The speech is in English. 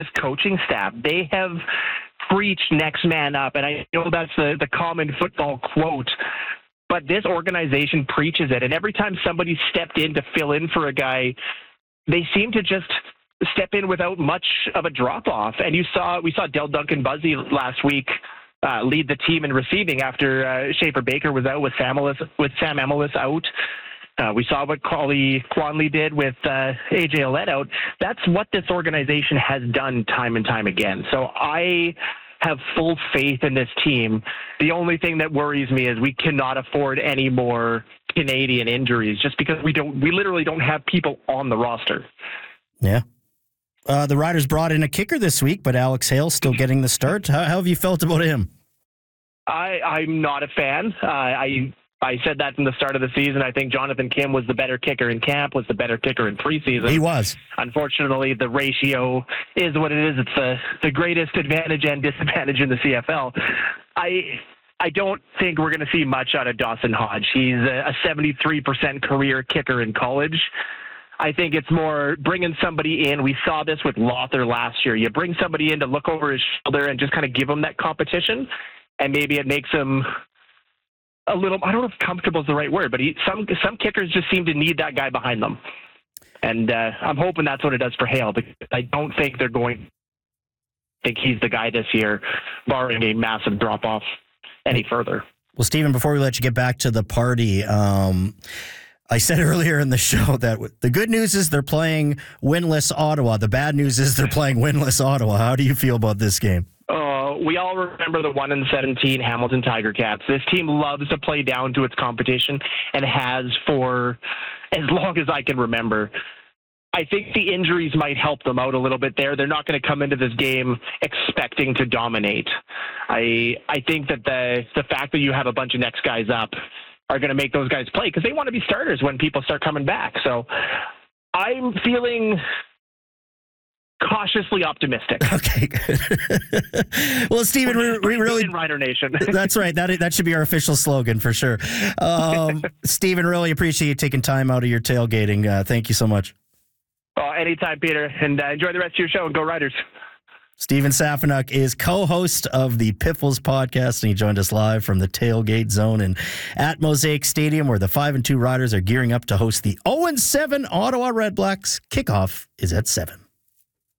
coaching staff, they have preached next man up. And I know that's the common football quote, but this organization preaches it. And every time somebody stepped in to fill in for a guy, they seem to just step in without much of a drop-off. And we saw Del Duncan-Buzzy last week lead the team in receiving after Schaefer Baker was out with Sam Emilus out. We saw what Quanley did with AJ Ouellette out. That's what this organization has done time and time again. So I have full faith in this team. The only thing that worries me is we cannot afford any more Canadian injuries just because we literally don't have people on the roster. Yeah. The Riders brought in a kicker this week, but Alex Hale still getting the start. How have you felt about him? I'm not a fan. I said that from the start of the season. I think Jonathan Kim was the better kicker in camp, was the better kicker in preseason. He was. Unfortunately, the ratio is what it is. It's the greatest advantage and disadvantage in the CFL. I don't think we're going to see much out of Dawson Hodge. He's a 73% career kicker in college. I think it's more bringing somebody in. We saw this with Lothar last year. You bring somebody in to look over his shoulder and just kind of give him that competition, and maybe it makes him a little, I don't know if comfortable is the right word, but some kickers just seem to need that guy behind them. And I'm hoping that's what it does for Hale, because I don't think they're going to think he's the guy this year, barring a massive drop-off any further. Well, Stephen, before we let you get back to the party, I said earlier in the show that the good news is they're playing winless Ottawa. The bad news is they're playing winless Ottawa. How do you feel about this game? We all remember the 1-17 Hamilton Tiger Cats. This team loves to play down to its competition and has for as long as I can remember. I think the injuries might help them out a little bit there. They're not going to come into this game expecting to dominate. I think that the fact that you have a bunch of next guys up are going to make those guys play because they want to be starters when people start coming back. So I'm feeling cautiously optimistic. Okay, good. Well, Stephen, we really Rider Nation. That's right. That should be our official slogan for sure. Stephen, really appreciate you taking time out of your tailgating. Thank you so much. Anytime, Peter, and enjoy the rest of your show and go Riders. Stephen Safanuk is co-host of the Piffles podcast, and he joined us live from the tailgate zone and at Mosaic Stadium, where the 5-2 Riders are gearing up to host the 0-7 Ottawa Redblacks. Kickoff is at 7.